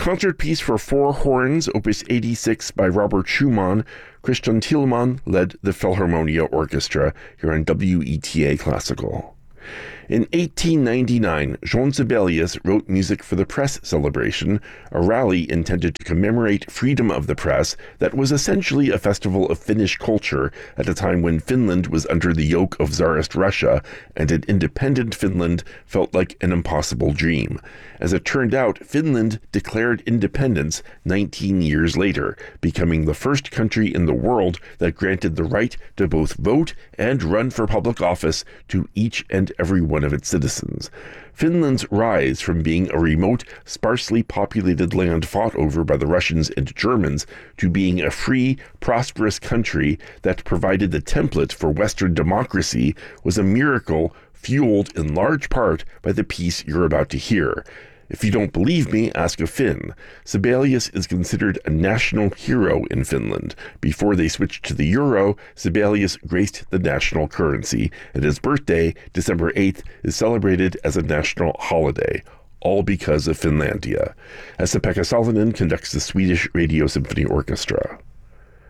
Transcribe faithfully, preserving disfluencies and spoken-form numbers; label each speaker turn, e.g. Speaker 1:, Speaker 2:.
Speaker 1: concert piece for four horns, Opus eighty-six by Robert Schumann. Christian Thielmann led the Philharmonia Orchestra here on W E T A Classical. In eighteen ninety-nine, Jean Sibelius wrote music for the press celebration, a rally intended to commemorate freedom of the press that was essentially a festival of Finnish culture at a time when Finland was under the yoke of Tsarist Russia, and an independent Finland felt like an impossible dream. As it turned out, Finland declared independence nineteen years later, becoming the first country in the world that granted the right to both vote and run for public office to each and every one of its citizens. Finland's rise from being a remote, sparsely populated land fought over by the Russians and Germans to being a free, prosperous country that provided the template for Western democracy was a miracle fueled in large part by the piece you're about to hear. If you don't believe me, ask a Finn. Sibelius is considered a national hero in Finland. Before they switched to the euro, Sibelius graced the national currency, and his birthday, December eighth, is celebrated as a national holiday, all because of Finlandia. Esa-Pekka Salonen conducts the Swedish Radio Symphony Orchestra.